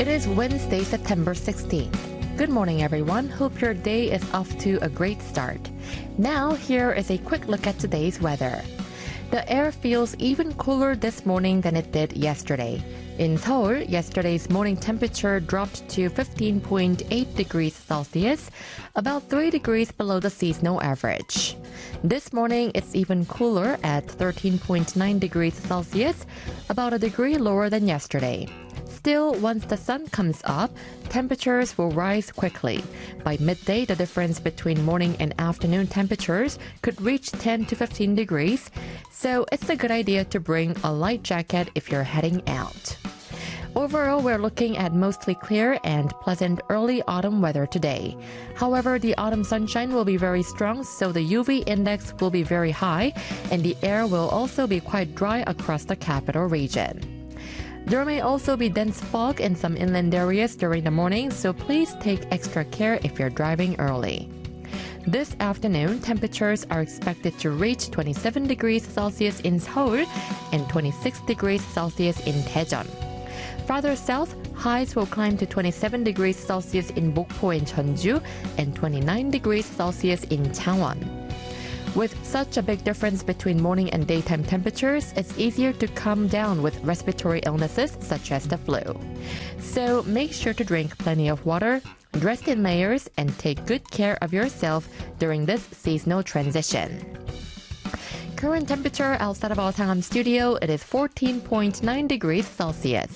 It is Wednesday, September 16th. Good morning, everyone. Hope your day is off to a great start. Now, here is a quick look at today's weather. The air feels even cooler this morning than it did yesterday. In Seoul, yesterday's morning temperature dropped to 15.8 degrees Celsius, about 3 degrees below the seasonal average. This morning, it's even cooler at 13.9 degrees Celsius, about a degree lower than yesterday. Still, once the sun comes up, temperatures will rise quickly. By midday, the difference between morning and afternoon temperatures could reach 10 to 15 degrees, so it's a good idea to bring a light jacket if you're heading out. Overall, we're looking at mostly clear and pleasant early autumn weather today. However, the autumn sunshine will be very strong, so the UV index will be very high, and the air will also be quite dry across the capital region. There may also be dense fog in some inland areas during the morning, so please take extra care if you're driving early. This afternoon, temperatures are expected to reach 27 degrees Celsius in Seoul and 26 degrees Celsius in Daejeon. Farther south, highs will climb to 27 degrees Celsius in Mokpo and Jeonju and 29 degrees Celsius in Changwon. With such a big difference between morning and daytime temperatures, it's easier to come down with respiratory illnesses such as the flu. So make sure to drink plenty of water, dress in layers, and take good care of yourself during this seasonal transition. Current temperature outside of our Sangam studio, it is 14.9 degrees Celsius.